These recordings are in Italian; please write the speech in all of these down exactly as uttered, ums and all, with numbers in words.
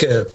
strike.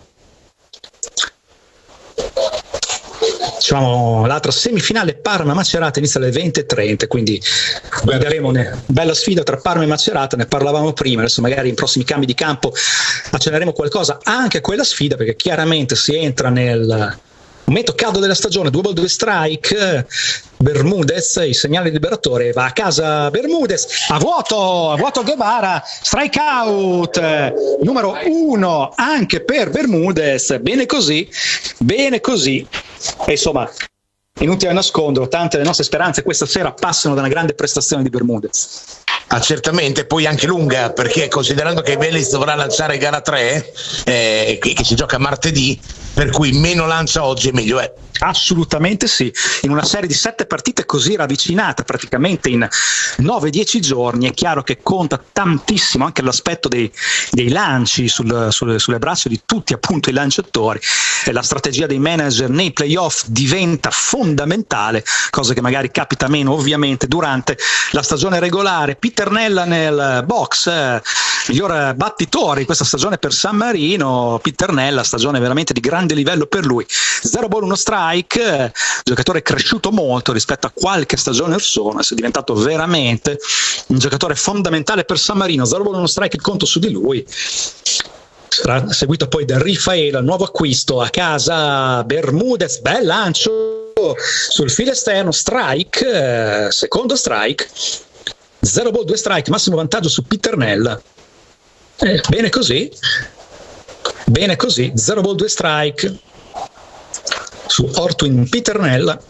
Diciamo, l'altra semifinale Parma-Macerata inizia alle venti e trenta, quindi guarderemo una bella sfida tra Parma e Macerata, ne parlavamo prima, adesso magari in prossimi cambi di campo accenneremo qualcosa anche a quella sfida, perché chiaramente si entra nel momento caldo della stagione, due ball, due strike. Bermudez, il segnale liberatore, va a casa Bermudez, a vuoto, a vuoto Guevara, strike out, numero uno anche per Bermudez, bene così, bene così, e insomma, inutile nasconderlo, tante delle nostre speranze questa sera passano da una grande prestazione di Bermudez. Ah, certamente, poi anche lunga, perché considerando che Vélez dovrà lanciare gara tre, eh, che si gioca martedì, per cui meno lancia oggi e meglio è. Assolutamente sì, in una serie di sette partite così ravvicinata praticamente in nove dieci giorni è chiaro che conta tantissimo anche l'aspetto dei, dei lanci sul, sul, sulle braccia di tutti appunto i lanciatori, e la strategia dei manager nei playoff diventa fondamentale, cosa che magari capita meno ovviamente durante la stagione regolare. Pitternella nel box, eh, miglior battitore in questa stagione per San Marino, Pitternella, stagione veramente di grande livello per lui, zero ball uno strike, giocatore cresciuto molto rispetto a qualche stagione or sono, è diventato veramente un giocatore fondamentale per San Marino, zero ball uno strike, il conto su di lui. Sarà seguito poi da Rifaela, nuovo acquisto, a casa Bermudez, bel lancio sul filo esterno, strike, eh, secondo strike, zero ball due strike, massimo vantaggio su Pitternella. Eh, bene così, bene così, zero ball due strike su Ortwin Pitternella.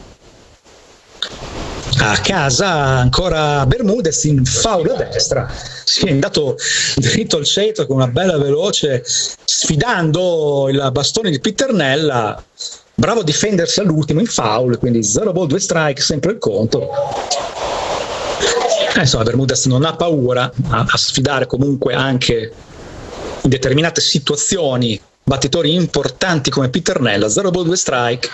A casa ancora Bermudez in foul a destra, si è andato dritto al centro con una bella veloce, sfidando il bastone di Pitternella, bravo a difendersi all'ultimo in foul, quindi zero ball due strike, sempre il conto. Eh, insomma, Bermudez non ha paura a, a sfidare comunque anche in determinate situazioni battitori importanti come Pitternella, zero ball due strike.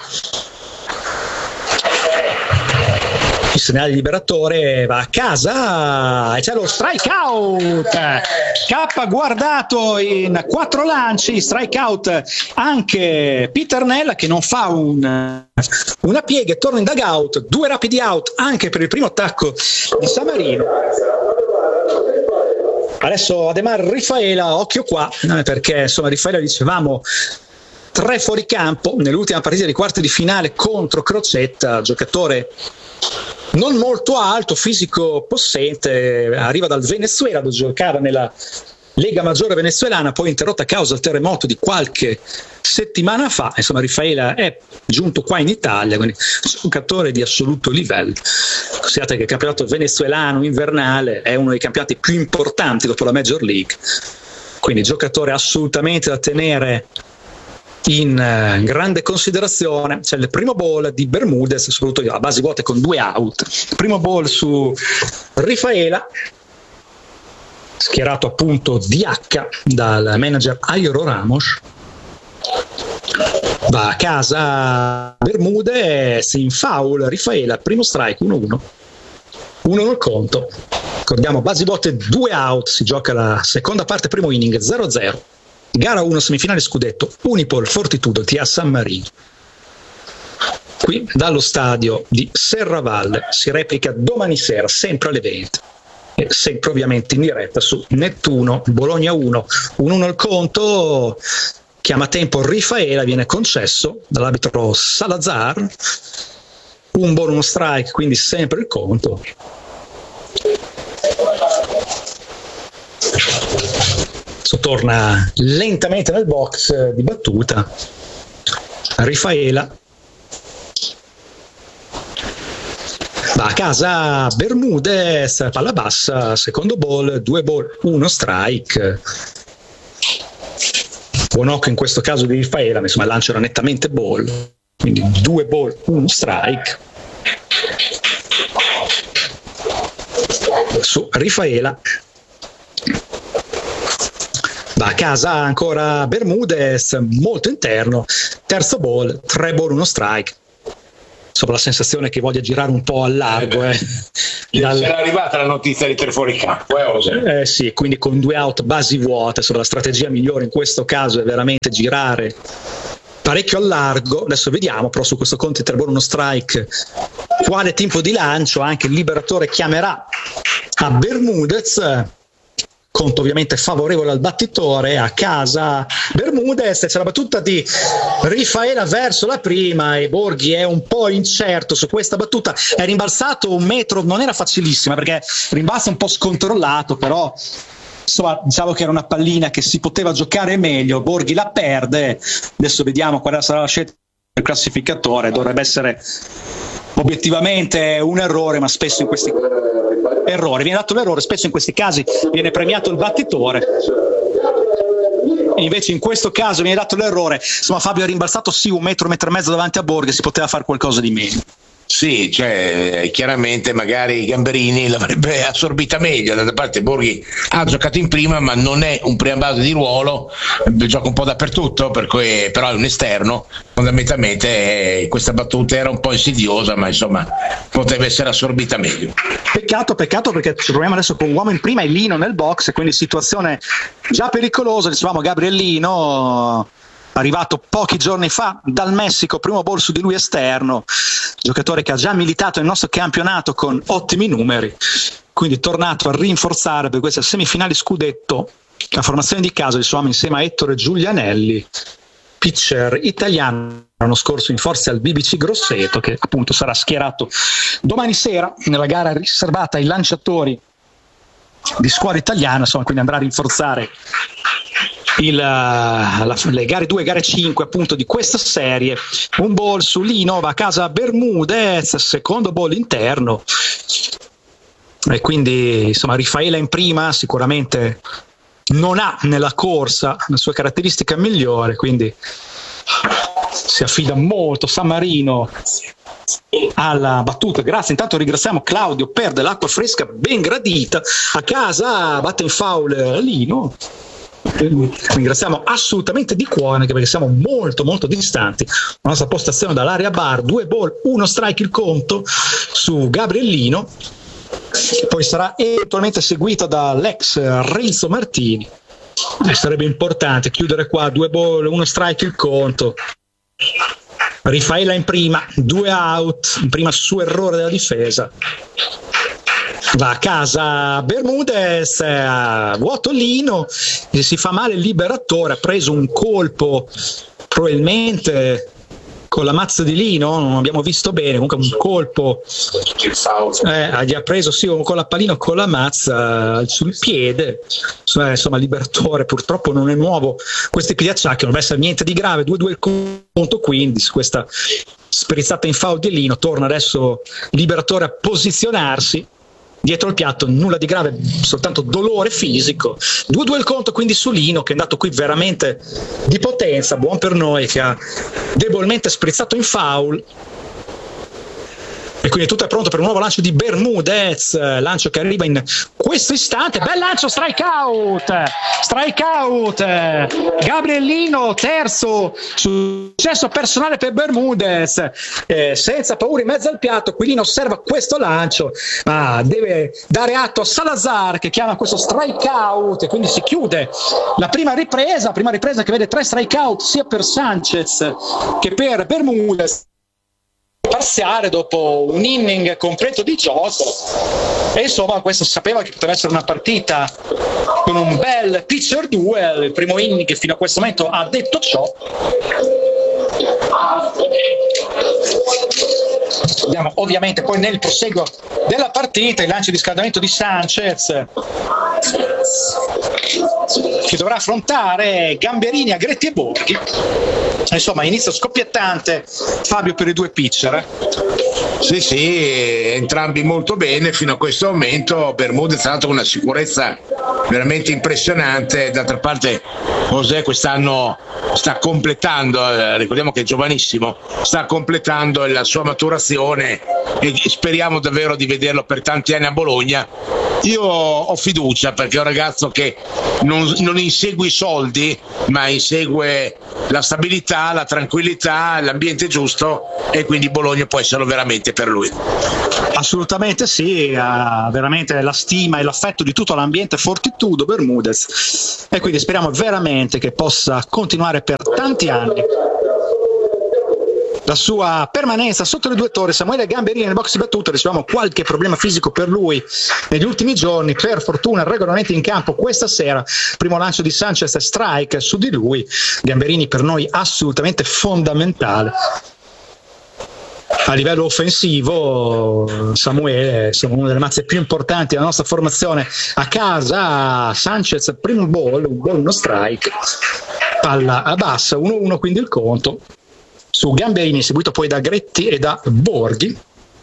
Il segnale liberatore va a casa e c'è lo strike out. K guardato in quattro lanci, strike out anche Pitternella, che non fa un, una piega e torna in dugout, due rapidi out anche per il primo attacco di San Marino. Adesso Ademar Rifaela, occhio qua, perché insomma Rifaela, dicevamo, tre fuori campo nell'ultima partita di quarti di finale contro Crocetta, giocatore non molto alto, fisico possente, arriva dal Venezuela dove giocava nella Lega Maggiore venezuelana, poi interrotta a causa del terremoto di qualche settimana fa. Insomma, Rifaela è giunto qua in Italia, quindi giocatore di assoluto livello. Considerate che il campionato venezuelano invernale è uno dei campionati più importanti dopo la Major League, quindi giocatore assolutamente da tenere in uh, grande considerazione. C'è il primo ball di Bermudez, soprattutto a basi vuote con due out. Primo ball su Rifaela, schierato appunto D H dal manager Jairo Ramos. Va a casa Bermudez in foul, Rifaela, primo strike, uno uno. uno uno il conto. Ricordiamo, basi vuote, due out, si gioca la seconda parte, primo inning, zero zero. Gara uno, semifinale scudetto, Unipol Fortitudo T A San Marino. Qui dallo stadio di Serravalle si replica domani sera, sempre alle venti, e sempre ovviamente in diretta su Nettuno, Bologna uno, uno uno il conto. Chiama tempo Rifaela, viene concesso dall'arbitro Salazar, un buon uno strike, quindi sempre il conto. Torna lentamente nel box di battuta Rifaela, va a casa Bermudez, palla bassa, secondo ball, due ball, uno strike. Buon occhio in questo caso di Rifaela, ma insomma il lancio era nettamente ball, quindi due ball, uno strike su Rifaela. Va a casa ancora Bermudez, molto interno, terzo ball, tre ball, uno strike insomma la sensazione che voglia girare un po' a largo. Eh. Dal... Era arrivata la notizia di tre fuori campo. Eh sì, quindi con due out basi vuote, insomma, la strategia migliore in questo caso è veramente girare parecchio a largo. Adesso vediamo però su questo conto di tre ball uno strike quale tipo di lancio anche il liberatore chiamerà a Bermudez. Conto ovviamente favorevole al battitore, a casa Bermudez. C'è la battuta di Rifaela verso la prima e Borghi è un po' incerto su questa battuta, è rimbalzato un metro, non era facilissima perché rimbalza un po' scontrollato, però insomma diciamo che era una pallina che si poteva giocare meglio. Borghi la perde, adesso vediamo quale sarà la scelta del classificatore. Dovrebbe essere obiettivamente un errore, ma spesso in questi errori viene dato l'errore, spesso in questi casi viene premiato il battitore, e invece in questo caso viene dato l'errore. Insomma, Fabio ha rimbalzato sì un metro, un metro e mezzo davanti a Borghi, si poteva fare qualcosa di meglio. Sì, cioè chiaramente magari Gamberini l'avrebbe assorbita meglio. D'altra parte Borghi ha giocato in prima, ma non è un prima base di ruolo, gioca un po' dappertutto, per cui, però è un esterno. Fondamentalmente eh, questa battuta era un po' insidiosa, ma insomma poteva essere assorbita meglio. Peccato, peccato perché ci troviamo adesso con un uomo in prima e Lino nel box, quindi situazione già pericolosa. Dicevamo Gabriel Lino, arrivato pochi giorni fa dal Messico, primo ball su di lui esterno, giocatore che ha già militato nel nostro campionato con ottimi numeri, quindi tornato a rinforzare per queste semifinali scudetto la formazione di casa. Dicevamo insieme a Ettore Giulianelli, pitcher italiano, l'anno scorso in forza al B B C Grosseto, che appunto sarà schierato domani sera nella gara riservata ai lanciatori di squadra italiana, insomma, quindi andrà a rinforzare il, la, le gare due e gare cinque appunto di questa serie. Un ball su Lino, va a casa Bermudez, secondo ball interno, e quindi insomma Rifaela in prima sicuramente non ha nella corsa la sua caratteristica migliore, quindi si affida molto San Marino alla battuta. Grazie, intanto ringraziamo Claudio per dell'acqua fresca ben gradita. A casa batte in foul Lino, ringraziamo assolutamente di cuore, anche perché siamo molto molto distanti. La nostra postazione dall'area bar, due ball, uno strike il conto su Gabriellino, poi sarà eventualmente seguita dall'ex Renzo Martini. E sarebbe importante chiudere qua, due ball, uno strike il conto. Rifaela in prima, due out, in prima su errore della difesa. Va a casa Bermudez, a vuoto Lino, e si fa male il liberatore, ha preso un colpo probabilmente con la mazza di Lino, non abbiamo visto bene, comunque un colpo, eh, gli ha preso sì con la pallina o con la mazza sul piede. Insomma il liberatore purtroppo non è nuovo, questi pigliacciacchi, non deve essere niente di grave. Due due il conto, quindi su questa sprizzata in foul di Lino torna adesso il liberatore a posizionarsi dietro il piatto, nulla di grave, soltanto dolore fisico. Due due il conto quindi su Lino, che è andato qui veramente di potenza, buon per noi, che ha debolmente sprizzato in foul. E quindi tutto è pronto per un nuovo lancio di Bermudez, lancio che arriva in questo istante. Bel lancio, strike out, strike out, Gabriellino, terzo successo personale per Bermudez, eh, senza paura in mezzo al piatto. Quilino osserva questo lancio, ma deve dare atto a Salazar che chiama questo strike out, e quindi si chiude la prima ripresa, prima ripresa che vede tre strike out sia per Sanchez che per Bermudez, parziale dopo un inning completo di gioco. E insomma questo sapeva che poteva essere una partita con un bel pitcher duel. Il primo inning che fino a questo momento ha detto ciò. Vediamo ovviamente poi nel proseguo della partita il lancio di scaldamento di Sanchez, che dovrà affrontare Gamberini, Agretti e Borghi. Insomma inizio scoppiettante, Fabio, per i due pitcher. Sì, sì, entrambi molto bene fino a questo momento. Bermudez ha dato una sicurezza veramente impressionante. D'altra parte José quest'anno sta completando, eh, ricordiamo che è giovanissimo, sta completando la sua maturazione e speriamo davvero di vederlo per tanti anni a Bologna. Io ho fiducia perché è un ragazzo che non, non insegue i soldi, ma insegue la stabilità, la tranquillità, l'ambiente giusto, e quindi Bologna può esserlo veramente per lui. Assolutamente sì, ha veramente la stima e l'affetto di tutto l'ambiente Fortitudo Bermudez, e quindi speriamo veramente che possa continuare per tanti anni la sua permanenza sotto le due torri. Samuele Gamberini nel box di battuta, riceviamo qualche problema fisico per lui negli ultimi giorni, per fortuna regolarmente in campo questa sera, primo lancio di Sanchez, strike su di lui. Gamberini per noi assolutamente fondamentale. A livello offensivo Samuele, siamo una delle mazze più importanti della nostra formazione a casa. Sanchez primo ball, un ball, uno strike, palla a bassa, uno uno quindi il conto su Gamberini, seguito poi da Gretti e da Borghi.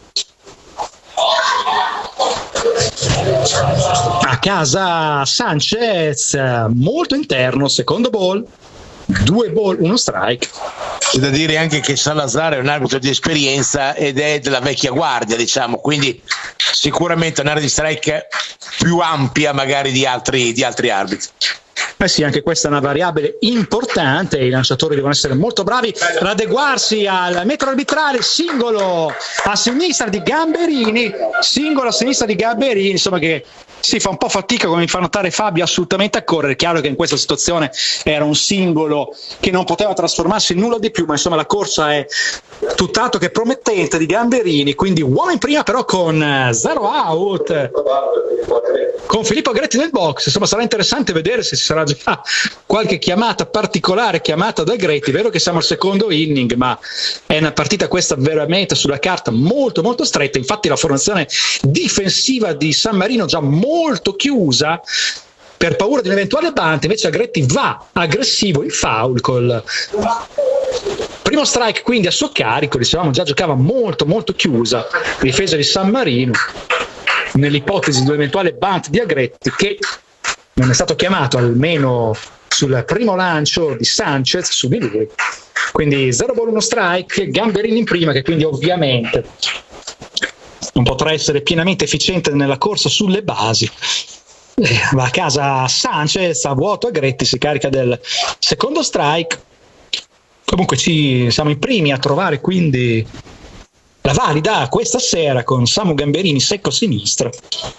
A casa Sanchez molto interno, secondo ball, due ball, uno strike. C'è da dire anche che Salazar è un arbitro di esperienza ed è della vecchia guardia, diciamo, quindi sicuramente un'area di strike più ampia magari di altri, di altri arbitri. Eh sì, anche questa è una variabile importante, i lanciatori devono essere molto bravi ad adeguarsi al metro arbitrale. Singolo a sinistra di Gamberini, singolo a sinistra di Gamberini, insomma, che si fa un po' fatica, come mi fa notare Fabio, assolutamente a correre. Chiaro che in questa situazione era un singolo che non poteva trasformarsi in nulla di più, ma insomma la corsa è tutt'altro che promettente di Gamberini, quindi uomo in prima però con zero out, con Filippo Gretti nel box. Insomma sarà interessante vedere se ci sarà già qualche chiamata particolare chiamata da Gretti. È vero che siamo al secondo inning, ma è una partita questa veramente sulla carta molto molto stretta. Infatti la formazione difensiva di San Marino già molto chiusa per paura di un eventuale bunt, invece Gretti va aggressivo in foul col primo strike quindi a suo carico. Dicevamo già giocava molto molto chiusa la difesa di San Marino nell'ipotesi di un eventuale bunt di Agretti, che non è stato chiamato almeno sul primo lancio di Sanchez su di lui. Quindi zero ball uno strike, Gamberini in prima, che quindi ovviamente non potrà essere pienamente efficiente nella corsa sulle basi. Va a casa Sanchez, a vuoto Agretti, si carica del secondo strike. Comunque ci siamo i primi a trovare quindi la valida questa sera con Samu Gamberini secco a sinistra,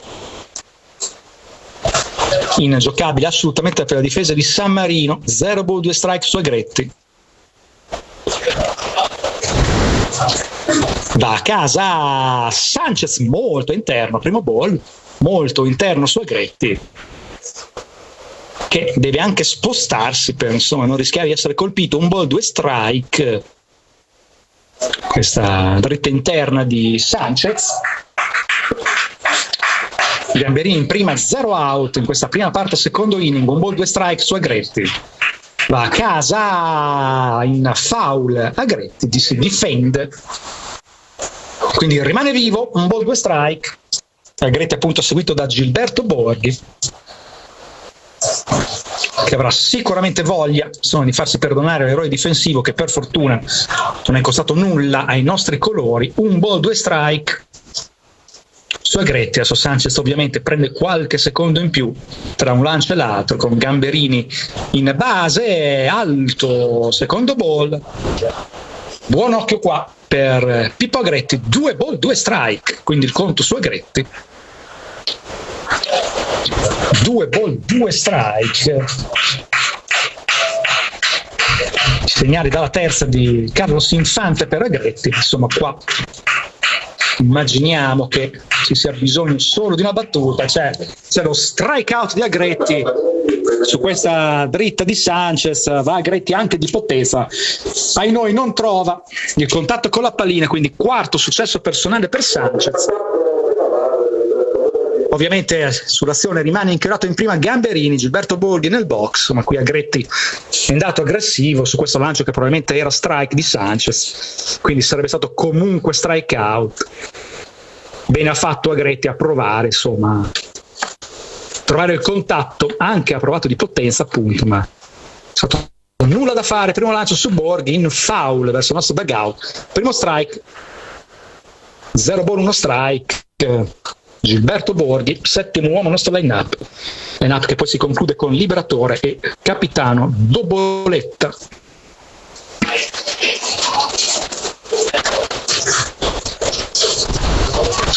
ingiocabile assolutamente per la difesa di San Marino. Zero ball due strike su Agretti. Va a casa Sanchez molto interno, primo ball molto interno su Agretti, che deve anche spostarsi per insomma non rischiare di essere colpito. Un ball due strike, questa dritta interna di Sanchez. Gamberini in prima, zero out in questa prima parte secondo inning, un ball due strike su Agretti. Va a casa in foul Agretti, si difende, quindi rimane vivo, un ball due strike. Agretti appunto seguito da Gilberto Borghi, che avrà sicuramente voglia insomma, di farsi perdonare l'eroe difensivo, che per fortuna non è costato nulla ai nostri colori. Un ball due strike su Agretti. Adesso Sanchez ovviamente prende qualche secondo in più tra un lancio e l'altro, con Gamberini in base, alto, secondo ball. Buon occhio qua per Pippo Agretti, due ball due strike, quindi il conto su Agretti. Due ball due strike, segnali dalla terza di Carlos Infante per Agretti. Insomma qua immaginiamo che ci sia bisogno solo di una battuta, cioè c'è lo strikeout di Agretti su questa dritta di Sanchez. Va Agretti anche di potenza, ai noi non trova il contatto con la pallina, quindi quarto successo personale per Sanchez. Ovviamente sull'azione rimane inchiodato in prima Gamberini, Gilberto Borghi nel box, ma qui Agretti è andato aggressivo su questo lancio che probabilmente era strike di Sanchez, quindi sarebbe stato comunque strike out. Bene ha fatto Agretti a provare, insomma, trovare il contatto, anche ha provato di potenza appunto, ma è stato nulla da fare. Primo lancio su Borghi in foul verso il nostro dugout, primo strike, zero ball uno strike. Gilberto Borghi, settimo uomo nostro line-up, line-up che poi si conclude con Liberatore e capitano Doboletta.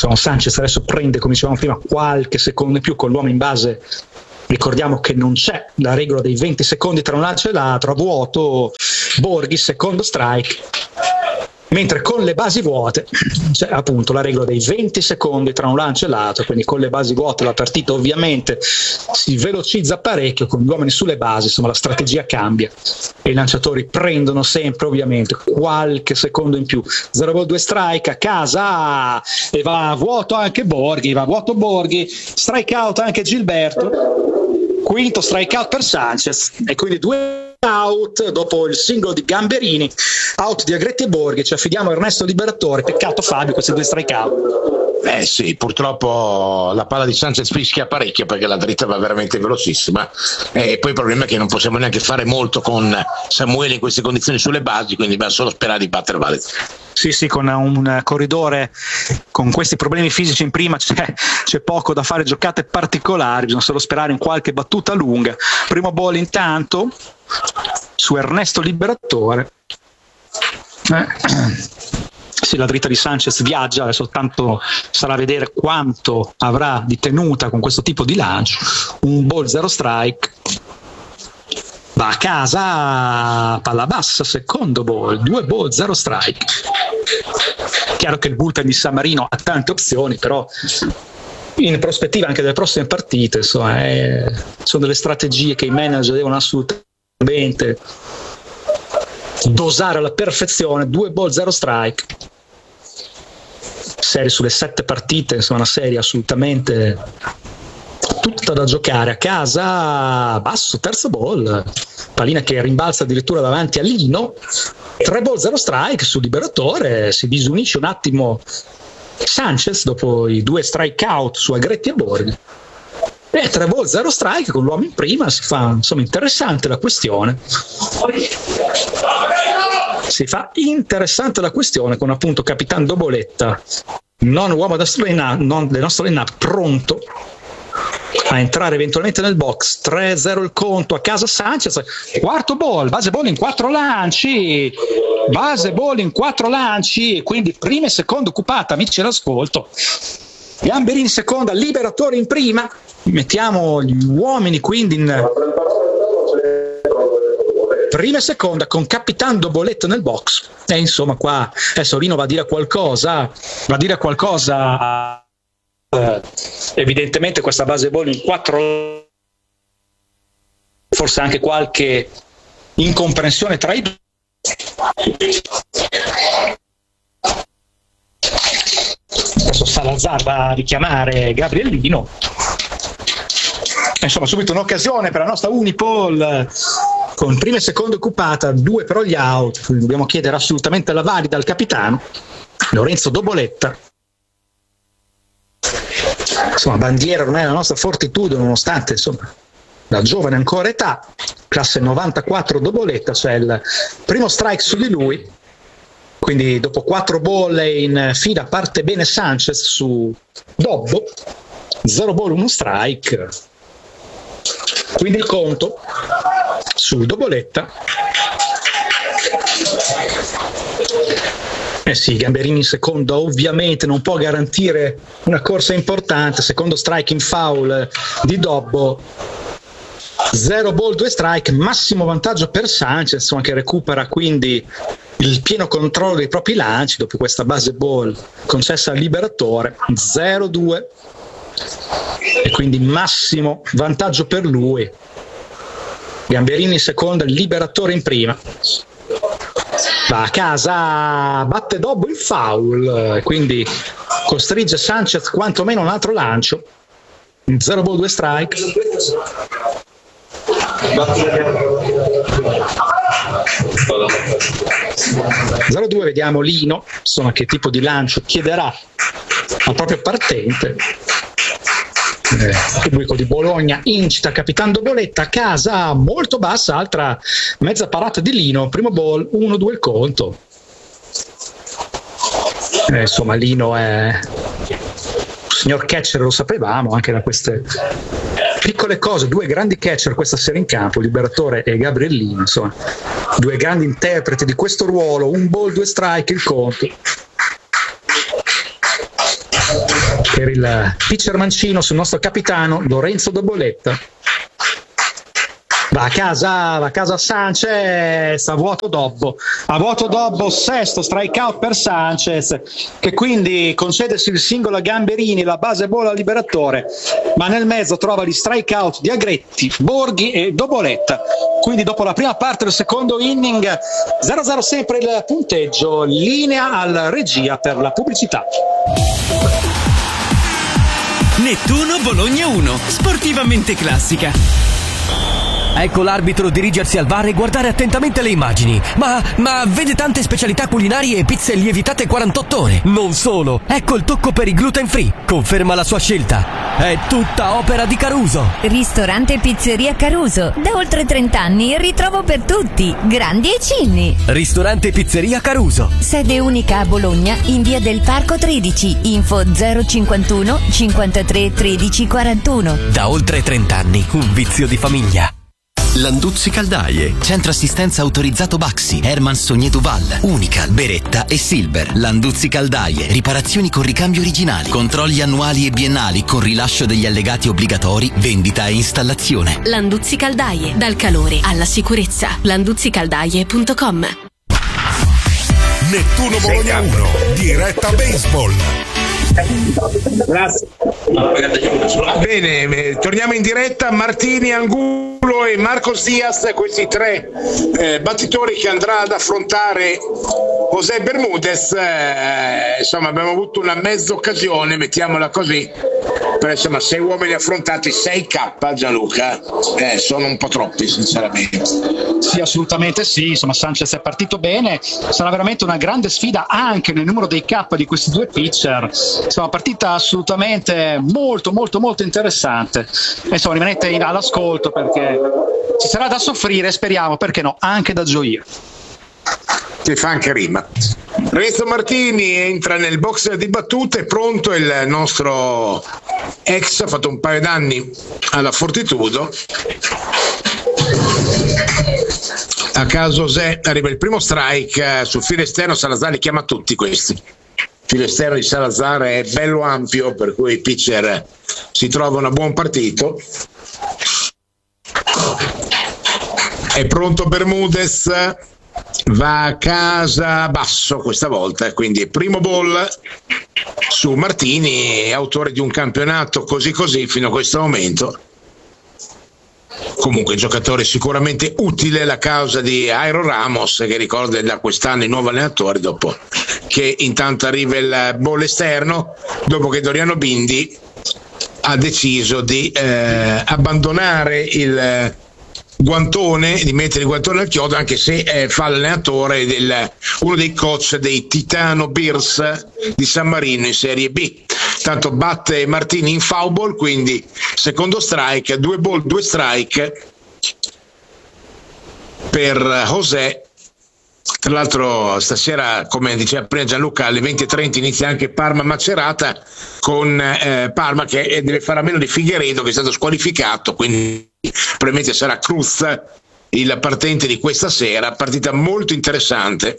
insomma, Sanchez adesso prende, come dicevamo prima, qualche secondo in più con l'uomo in base. Ricordiamo che non c'è la regola dei venti secondi tra un lancio e l'altro, a vuoto Borghi, secondo strike, mentre con le basi vuote c'è appunto la regola dei venti secondi tra un lancio e l'altro, quindi con le basi vuote la partita ovviamente si velocizza parecchio, con gli uomini sulle basi, insomma la strategia cambia e i lanciatori prendono sempre ovviamente qualche secondo in più. Zero ball due strike a casa e va a vuoto anche Borghi, va a vuoto Borghi, strike out anche Gilberto, quinto strikeout per Sanchez e quindi due out dopo il singolo di Gamberini, out di Agretti e Borghi. Ci affidiamo a Ernesto Liberatore. Peccato, Fabio, questi due strikeout. Eh sì, purtroppo la palla di Sanchez fischia parecchio perché la dritta va veramente velocissima e poi il problema è che non possiamo neanche fare molto con Samuele in queste condizioni sulle basi, quindi va solo sperare di battere Valez. Sì, sì, con un corridore con questi problemi fisici in prima c'è, c'è poco da fare, giocate particolari, bisogna solo sperare in qualche battuta lunga. Primo ball intanto su Ernesto Liberatore. Eh. Sì, la dritta di Sanchez viaggia, adesso tanto sarà a vedere quanto avrà di tenuta con questo tipo di lancio. Un ball, zero strike, va a casa, palla bassa, secondo ball, due ball, zero strike. Chiaro che il bullpen di San Marino ha tante opzioni, però in prospettiva anche delle prossime partite, insomma, è, sono delle strategie che i manager devono assolutamente dosare alla perfezione. Due ball, zero strike, serie sulle sette partite, insomma una serie assolutamente tutta da giocare. A casa, basso, terzo ball, pallina che rimbalza addirittura davanti a Lino, tre ball, zero strike su Liberatore. Si disunisce un attimo Sanchez dopo i due strikeout su Agretti e Borghi e tre ball, zero strike con l'uomo in prima. Si fa insomma interessante la questione si fa interessante la questione con appunto Capitan Doboletta, non uomo da nostro line-up, non del nostro line-up, pronto a entrare eventualmente nel box. Tre zero il conto, a casa Sanchez, quarto ball, base ball in quattro lanci, base ball in quattro lanci, quindi prima e seconda occupata, amici all'ascolto. Gamberini in seconda, Liberatore in prima, mettiamo gli uomini quindi in prima e seconda con Capitan Doboletto nel box. E insomma qua adesso Rino va a dire qualcosa, va a dire qualcosa eh, evidentemente questa base ball in quattro, forse anche qualche incomprensione tra i due. Adesso Salazar va a richiamare Gabriellino. Insomma, subito un'occasione per la nostra Unipol con prima e seconda occupata, due però gli out, quindi dobbiamo chiedere assolutamente la valida al capitano Lorenzo Doboletta. Insomma, bandiera non è la nostra fortitudo, nonostante insomma la giovane ancora età, classe novantaquattro Doboletta, cioè il primo strike su di lui, quindi dopo quattro bolle in fila parte bene Sanchez su Dobbo, zero ball, uno strike, quindi il conto su Doboletta. Eh sì, Gamberini in seconda ovviamente non può garantire una corsa importante, secondo strike in foul di Dobbo, zero ball, due strike, massimo vantaggio per Sanchez, insomma, che recupera quindi il pieno controllo dei propri lanci dopo questa base ball concessa al Liberatore, zero due, e quindi massimo vantaggio per lui. Gamberini in seconda, Liberatore in prima, va a casa, batte Dobbo in foul, quindi costringe Sanchez quantomeno un altro lancio, zero ball, due strike. zero due, vediamo Lino, insomma, che tipo di lancio chiederà al proprio partente. Il pubblico di Bologna incita Capitan Doboletta, a casa molto bassa, altra mezza parata di Lino, primo ball, uno due il conto. Eh, insomma Lino è un signor catcher, lo sapevamo anche da queste piccole cose, due grandi catcher questa sera in campo, Liberatore e Gabriellino, insomma due grandi interpreti di questo ruolo. Un ball, due strike il conto. per il pitcher mancino sul nostro capitano Lorenzo Doboletta. Va a casa, va a casa Sanchez, a vuoto Dobbo, a vuoto Dobbo, sesto strikeout per Sanchez, che quindi concedersi il singolo a Gamberini, la base bola al liberatore, ma nel mezzo trova gli strikeout di Agretti, Borghi e Doboletta. Quindi dopo la prima parte del secondo inning, zero a zero sempre il punteggio, linea alla regia per la pubblicità. Nettuno Bologna uno, sportivamente classica. Ecco l'arbitro dirigersi al V A R e guardare attentamente le immagini. Ma, ma vede tante specialità culinarie e pizze lievitate quarantotto ore. Non solo, ecco il tocco per i gluten free. Conferma la sua scelta. È tutta opera di Caruso. Ristorante e pizzeria Caruso. Da oltre trenta anni ritrovo per tutti, grandi e cinni. Ristorante e pizzeria Caruso. Sede unica a Bologna in via del Parco tredici. Info zero cinquantuno cinquantatré tredici quarantuno. Da oltre trenta anni, un vizio di famiglia. Landuzzi Caldaie, centro assistenza autorizzato Baxi, Herman Sogné Duval, Unical, Beretta e Silver. Landuzzi Caldaie, riparazioni con ricambio originali, controlli annuali e biennali con rilascio degli allegati obbligatori, vendita e installazione. Landuzzi Caldaie, dal calore alla sicurezza. landuzzi caldaie punto com. Nettuno Bologna uno, diretta baseball. Grazie. Bene, torniamo in diretta. Martini, Angulo e Marcos Diaz, questi tre eh, battitori che andrà ad affrontare José Bermúdez. Eh, insomma, abbiamo avuto una mezza occasione, mettiamola così, per insomma sei uomini affrontati, sei K, Gianluca, eh, sono un po' troppi sinceramente. Sì, assolutamente sì, insomma Sanchez è partito bene, sarà veramente una grande sfida anche nel numero dei K di questi due pitcher. Insomma, partita assolutamente molto molto molto interessante. Insomma, rimanete in, all'ascolto perché ci sarà da soffrire, speriamo, perché no, anche da gioire. Ti fa anche rima. Renzo Martini entra nel box di battute, pronto il nostro ex, ha fatto un paio d'anni alla Fortitudo. A caso José arriva il primo strike sul filo esterno, Salazar li chiama tutti questi. Il filo esterno di Salazar è bello ampio, per cui i pitcher si trovano a buon partito. È pronto Bermúdez, va a casa basso questa volta, quindi primo ball su Martini, autore di un campionato così così fino a questo momento. Comunque giocatore sicuramente utile alla causa di Jairo Ramos, che ricorda da quest'anno il nuovo allenatore, dopo che intanto arriva il ball esterno, dopo che Doriano Bindi ha deciso di eh, abbandonare il guantone, di mettere il guantone al chiodo, anche se eh, fa l'allenatore del, uno dei coach dei Titano Bears di San Marino in Serie B. Tanto batte Martini in foul ball, quindi secondo strike, due ball, due strike per José. Tra l'altro stasera, come diceva prima Gianluca, alle venti e trenta inizia anche Parma Macerata, con eh, Parma che deve fare a meno di Figueiredo, che è stato squalificato, quindi probabilmente sarà Cruz il partente di questa sera. Partita molto interessante,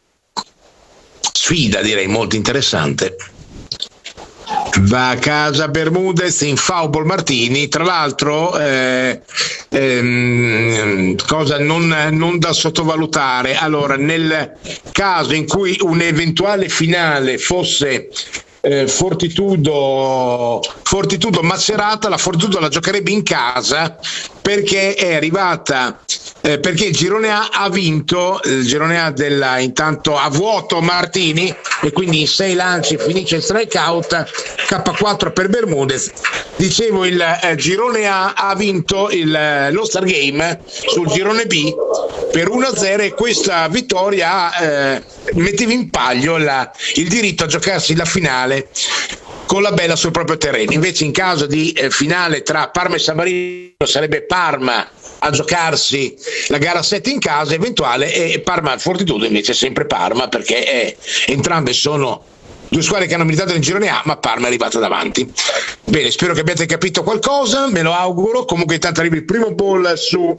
sfida direi molto interessante. Va a casa Bermúdez in foul ball Martini. Tra l'altro eh, ehm, cosa non, non da sottovalutare, allora nel caso in cui un'eventuale finale fosse eh, Fortitudo Fortitudo Macerata, la Fortitudo la giocherebbe in casa, perché è arrivata eh, perché il girone A ha vinto, il girone A della, intanto a vuoto Martini, e quindi in sei lanci finisce il strikeout, K quattro per Bermúdez. Dicevo, il eh, girone A ha vinto il, eh, lo Star Game sul girone B per uno a zero, e questa vittoria eh, metteva in palio la, il diritto a giocarsi la finale con la Bella sul proprio terreno. Invece in caso di eh, finale tra Parma e San Marino sarebbe Parma a giocarsi la gara sette in casa eventuale, e Parma Fortitudo invece sempre Parma, perché eh, entrambe sono due squadre che hanno militato nel girone A, ma Parma è arrivata davanti. Bene, spero che abbiate capito qualcosa, me lo auguro. Comunque intanto arriva il primo ball su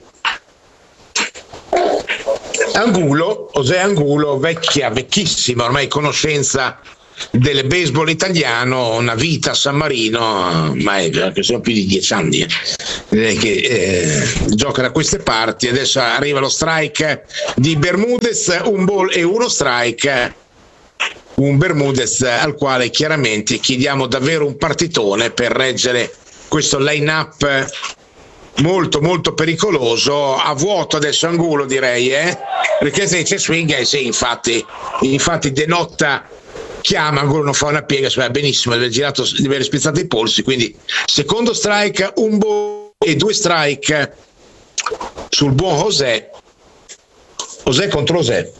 Angulo, José Angulo, vecchia, vecchissima ormai conoscenza del baseball italiano, una vita a San Marino, ma è, che sono più di dieci anni eh, che eh, gioca da queste parti. Adesso arriva lo strike di Bermudez, un ball e uno strike, un Bermudez al quale chiaramente chiediamo davvero un partitone per reggere questo line-up molto molto pericoloso. A vuoto adesso Angulo, direi, eh? Perché se c'è swing, eh, sì, infatti infatti denota, chiama, Angulo non fa una piega, va benissimo, deve, girato, deve aver spezzato i polsi. Quindi secondo strike, un ball e due strike sul buon José. José contro José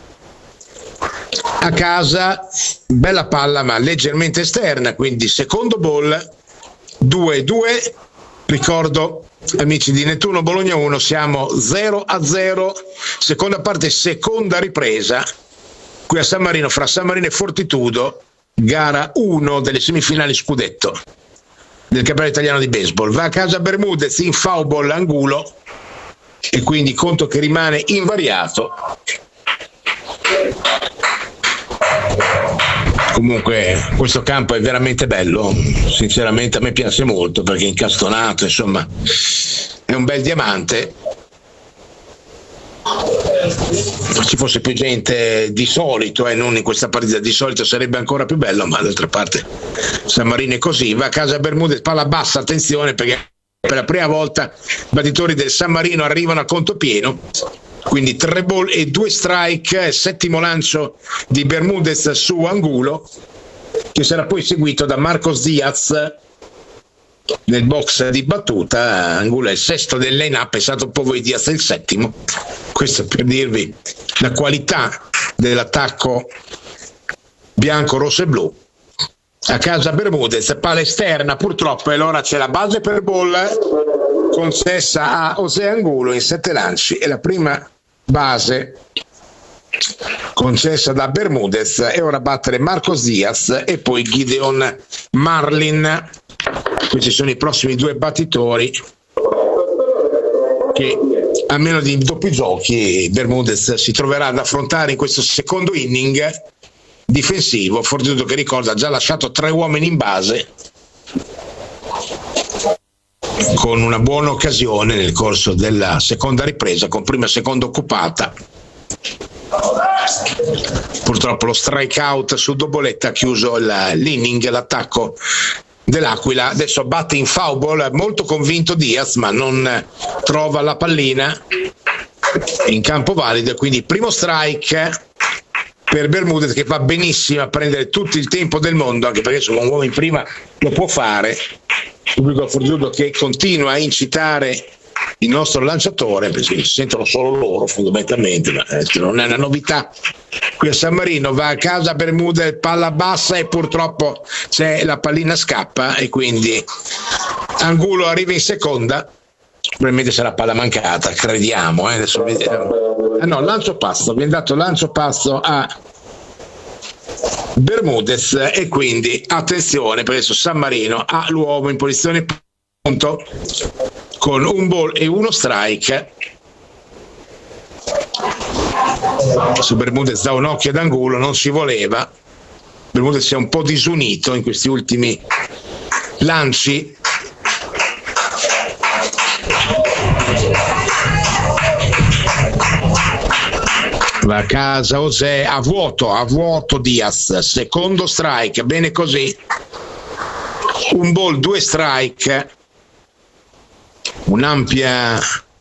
a casa, bella palla ma leggermente esterna, quindi secondo ball, due due. Ricordo, amici di Nettuno Bologna uno, siamo zero a zero, seconda parte, seconda ripresa qui a San Marino, fra San Marino e Fortitudo, gara uno delle semifinali scudetto del campionato italiano di baseball. Va a casa Bermudez, in foul ball Angulo, e quindi conto che rimane invariato. Comunque questo campo è veramente bello, sinceramente a me piace molto perché è incastonato, insomma è un bel diamante. Se ci fosse più gente di solito e eh, non in questa partita, di solito sarebbe ancora più bello, ma d'altra parte San Marino è così. Va a casa Bermudez, palla bassa, attenzione perché per la prima volta i battitori del San Marino arrivano a conto pieno, quindi tre ball e due strike, settimo lancio di Bermudez su Angulo, che sarà poi seguito da Marcos Diaz nel box di battuta. Angulo è il sesto del line-up, è stato un po' voi Diaz il settimo. Questo per dirvi la qualità dell'attacco bianco, rosso e blu. A casa Bermudez, palla esterna purtroppo, e allora c'è la base per ball concessa a José Angulo in sette lanci, e la prima base concessa da Bermudez, e ora a battere Marcos Diaz e poi Gideon Marlin. Questi sono i prossimi due battitori che, a meno di doppi giochi, Bermudez si troverà ad affrontare in questo secondo inning difensivo. Fortitudo, che ricorda, ha già lasciato tre uomini in base con una buona occasione nel corso della seconda ripresa, con prima e seconda occupata. Purtroppo lo strikeout su Doboletta ha chiuso il, l'inning, l'attacco dell'Aquila. Adesso batte in foul ball, molto convinto Diaz, ma non trova la pallina in campo valido, quindi primo strike per Bermudez, che va benissimo a prendere tutto il tempo del mondo, anche perché se un uomo in prima lo può fare. Pubblico Fortitudo che continua a incitare il nostro lanciatore, perché si sentono solo loro fondamentalmente, ma eh, non è una novità qui a San Marino. Va a casa Bermudez, palla bassa, e purtroppo c'è la pallina scappa, e quindi Angulo arriva in seconda. Probabilmente sarà palla mancata, crediamo, eh? Adesso vediamo. Ah, no, lancio passo, viene dato lancio passo a Bermudez, e quindi attenzione, perché adesso San Marino ha l'uomo in posizione punto con un ball e uno strike. Su Bermudez dà un occhio ad Angulo, non si voleva. Bermudez si è un po' disunito in questi ultimi lanci. Va a casa José, a vuoto, a vuoto Diaz, secondo strike, bene così. Un ball, due strike, un'ampia,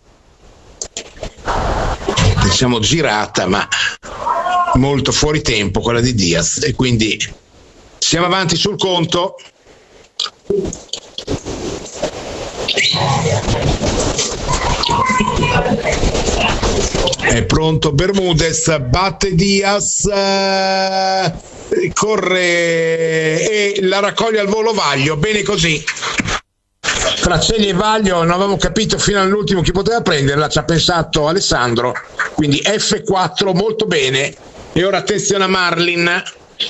diciamo, girata, ma molto fuori tempo quella di Diaz, e quindi siamo avanti sul conto. È pronto Bermudez, batte Diaz, eh, corre e la raccoglie al volo Vaglio, bene così. Tra Ceglie e Vaglio non avevamo capito fino all'ultimo chi poteva prenderla, ci ha pensato Alessandro, quindi effe quattro, molto bene. E ora attenzione a Marlin,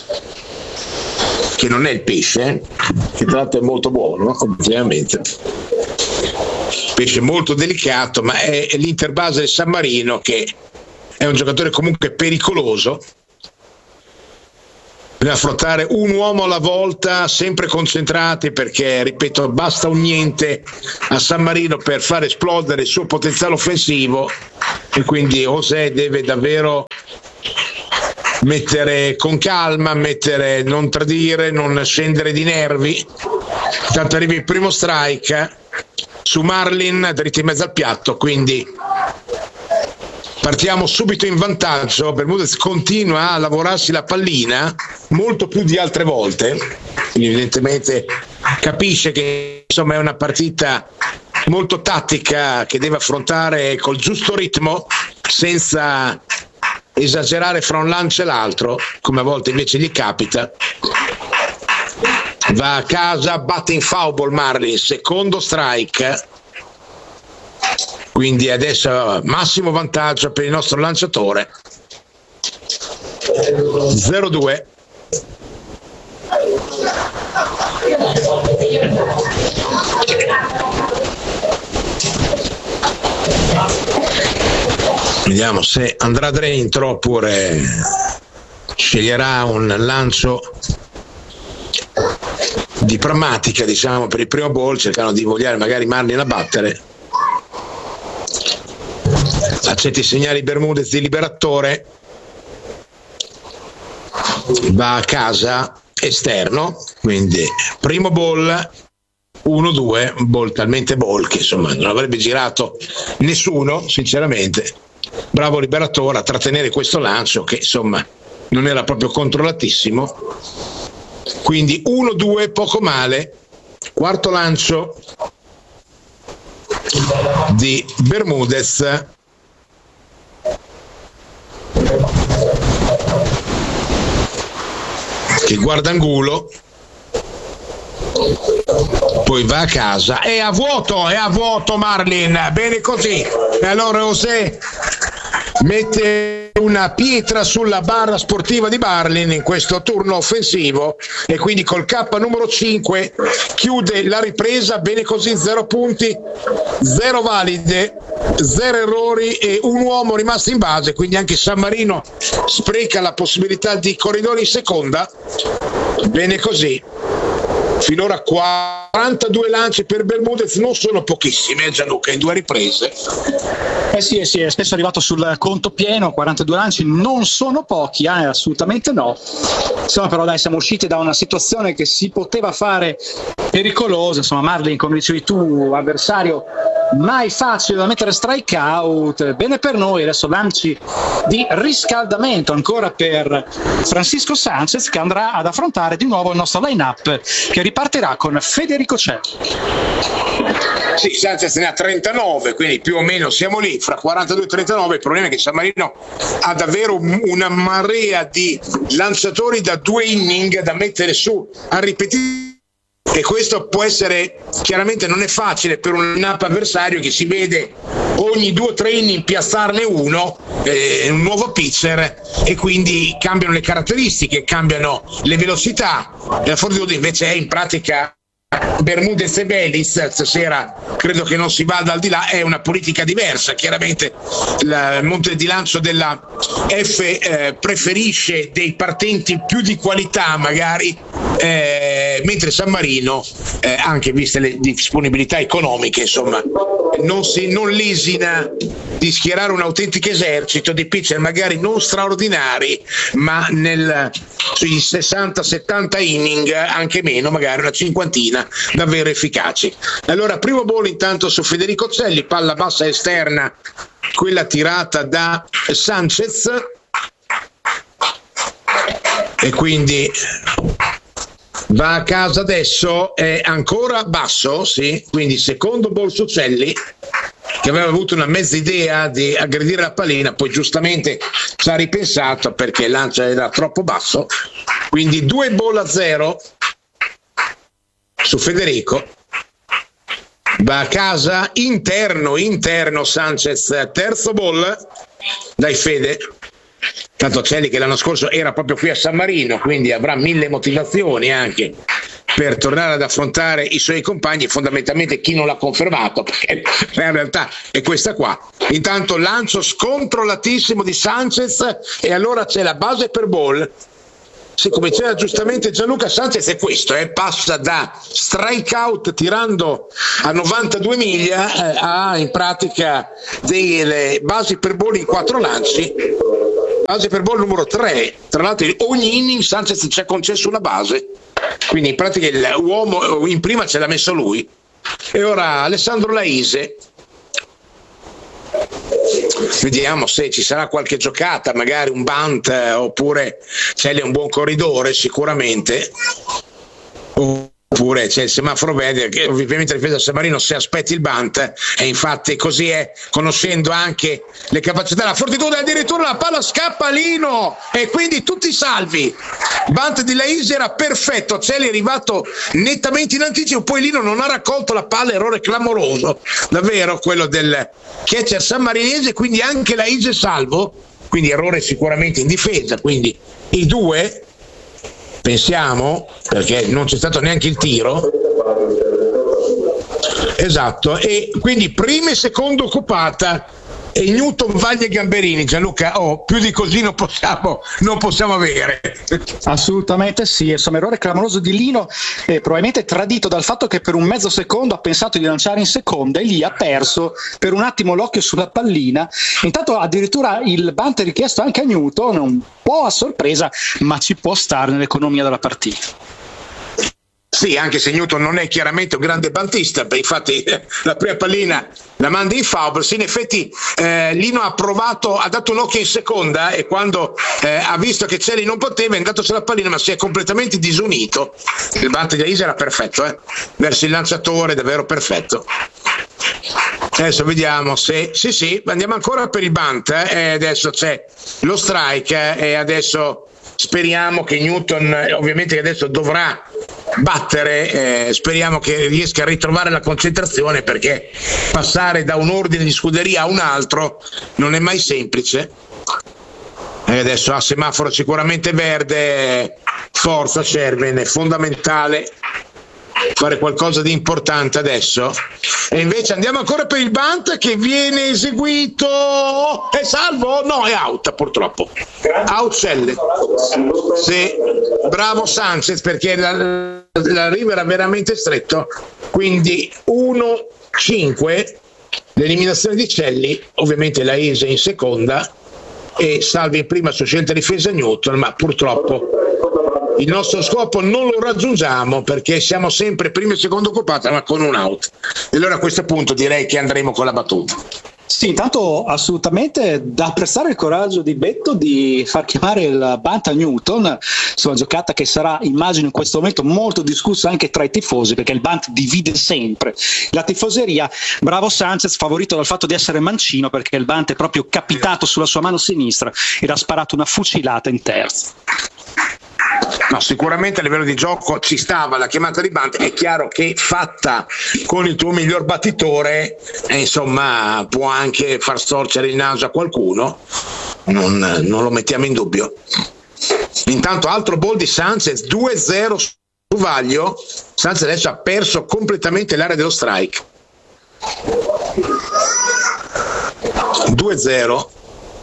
che non è il pesce, che tra l'altro è molto buono, ovviamente. Pesce molto delicato, ma è l'interbase del San Marino, che è un giocatore comunque pericoloso. Bisogna affrontare un uomo alla volta, sempre concentrati, perché, ripeto, basta un niente a San Marino per far esplodere il suo potenziale offensivo, e quindi José deve davvero mettere con calma, mettere, non tradire, non scendere di nervi. Tanto arriva il primo strike su Marlin, dritti in mezzo al piatto, quindi partiamo subito in vantaggio. Bermudez continua a lavorarsi la pallina molto più di altre volte, quindi evidentemente capisce che insomma è una partita molto tattica che deve affrontare col giusto ritmo, senza esagerare fra un lancio e l'altro, come a volte invece gli capita. Va a casa, batte in foul ball Marlin, secondo strike, quindi adesso massimo vantaggio per il nostro lanciatore. zero due. Vediamo se andrà dentro oppure sceglierà un lancio di pragmatica, diciamo, per il primo ball, cercano di vogliare magari Marlin a battere. Accetta i segnali Bermudez di liberatore, va a casa esterno, quindi primo ball uno due, ball talmente ball che insomma non avrebbe girato nessuno sinceramente. Bravo liberatore a trattenere questo lancio che insomma non era proprio controllatissimo, quindi uno due, poco male. Quarto lancio di Bermudez, che guarda angulo, poi va a casa, è a vuoto, è a vuoto Marlin, bene così. E allora José mette una pietra sulla barra sportiva di Marlin in questo turno offensivo, e quindi col K numero cinque chiude la ripresa. Bene così, zero punti, zero valide, zero errori e un uomo rimasto in base, quindi anche San Marino spreca la possibilità di corridore in seconda. Bene così. Finora quarantadue lanci per Bermudez, non sono pochissime, eh, Gianluca, in due riprese. Eh sì, eh sì, è spesso arrivato sul conto pieno, quarantadue lanci non sono pochi, eh, assolutamente no. Insomma, però dai, siamo usciti da una situazione che si poteva fare pericolosa. Insomma, Marlin, come dicevi tu, avversario mai facile da mettere strike out. Bene per noi, adesso lanci di riscaldamento ancora per Francisco Sanchez, che andrà ad affrontare di nuovo il nostro line-up, che ripartirà con Federico Cè. Sì, Sanchez ne ha trentanove, quindi più o meno siamo lì, fra quarantadue e trentanove. Il problema è che San Marino ha davvero una marea di lanciatori da due inning da mettere su a ripetizione, e questo può essere, chiaramente non è facile per un line-up avversario che si vede ogni due o tre inning piazzarne uno, eh, un nuovo pitcher, e quindi cambiano le caratteristiche, cambiano le velocità. La Fortitude invece è in pratica Bermudez e Vélez. Stasera credo che non si vada al di là, è una politica diversa. Chiaramente il monte di lancio della F eh, preferisce dei partenti più di qualità magari, eh, mentre San Marino, eh, anche viste le disponibilità economiche, insomma non, si, non lesina di schierare un autentico esercito di pitcher magari non straordinari, ma nel, sui sessanta settanta inning, anche meno, magari una cinquantina, davvero efficaci. Allora primo ball intanto su Federico Celli, palla bassa esterna, quella tirata da Sanchez, e quindi va a casa adesso, è ancora basso, sì, quindi secondo ball su Celli, che aveva avuto una mezza idea di aggredire la pallina, poi giustamente ci ha ripensato perché il lancio era troppo basso, quindi due ball a zero su Federico. Va a casa interno, interno Sanchez, terzo ball, dai Fede. Tanto Celli che l'anno scorso era proprio qui a San Marino, quindi avrà mille motivazioni anche per tornare ad affrontare i suoi compagni, fondamentalmente chi non l'ha confermato, perché la realtà è questa qua. Intanto lancio scontrollatissimo di Sanchez, e allora c'è la base per ball. Sì, come diceva giustamente Gianluca, Sanchez è questo, eh, passa da strike out tirando a novantadue miglia eh, a in pratica delle basi per bolla in quattro lanci, base per bolla numero tre, tra l'altro ogni inning Sanchez ci ha concesso una base, quindi in pratica l'uomo in prima ce l'ha messo lui. E ora Alessandro Laise, vediamo se ci sarà qualche giocata, magari un bunt, eh, oppure c'è lì un buon corridore sicuramente, oppure c'è il semaforo verde, che ovviamente la difesa San Marino se aspetti il bunt, e infatti così è, conoscendo anche le capacità, la fortitudo, addirittura la palla scappa a Lino e quindi tutti salvi. Bunt di Laise era perfetto, Celli è arrivato nettamente in anticipo, poi Lino non ha raccolto la palla, errore clamoroso davvero quello del catcher sammarinese, quindi anche Laise salvo, quindi errore sicuramente in difesa, quindi i due, pensiamo, perché non c'è stato neanche il tiro, esatto, e quindi prima e seconda occupata e Newton, Vaglia e Gamberini. Gianluca, oh, più di così non possiamo, non possiamo avere. Assolutamente sì, insomma errore clamoroso di Lino, eh, probabilmente tradito dal fatto che per un mezzo secondo ha pensato di lanciare in seconda e lì ha perso per un attimo l'occhio sulla pallina. Intanto addirittura il bunt è richiesto anche a Newton, un po' a sorpresa, ma ci può stare nell'economia della partita. Sì, anche se Newton non è chiaramente un grande bantista, infatti eh, la prima pallina la manda in foul. Sì, in effetti eh, Lino ha provato, ha dato un occhio in seconda e quando eh, ha visto che Celli non poteva è andato sulla pallina, ma si è completamente disunito. Il bunt di Laise era perfetto, eh? Verso il lanciatore, davvero perfetto. Adesso vediamo se sì sì, andiamo ancora per il bunt, eh? E adesso c'è lo strike eh? E adesso speriamo che Newton, eh, ovviamente che adesso dovrà battere, eh, speriamo che riesca a ritrovare la concentrazione, perché passare da un ordine di scuderia a un altro non è mai semplice. E adesso a semaforo sicuramente verde, forza Sherman, è fondamentale fare qualcosa di importante adesso. E invece andiamo ancora per il bunt che viene eseguito, è salvo? No, è out purtroppo, out Celle. Sì, bravo Sanchez, perché la, l'arrivo era veramente stretto, quindi uno cinque l'eliminazione di Celli, ovviamente Laise in seconda e salvi in prima su scelta difesa Newton, ma purtroppo il nostro scopo non lo raggiungiamo perché siamo sempre prima e seconda occupata, ma con un out. E allora a questo punto direi che andremo con la battuta. Sì, intanto assolutamente da apprezzare il coraggio di Betto di far chiamare il bunt a Newton su una giocata che sarà, immagino, in questo momento molto discussa anche tra i tifosi, perché il bunt divide sempre la tifoseria. Bravo Sanchez, favorito dal fatto di essere mancino, perché il bunt è proprio capitato sulla sua mano sinistra ed ha sparato una fucilata in terza. No, sicuramente a livello di gioco ci stava la chiamata di bunt. È chiaro che fatta con il tuo miglior battitore, eh, insomma, può anche far storcere il naso a qualcuno, non, non lo mettiamo in dubbio. Intanto altro ball di Sanchez, due zero su Vaglio. Sanchez adesso ha perso completamente l'area dello strike, due zero.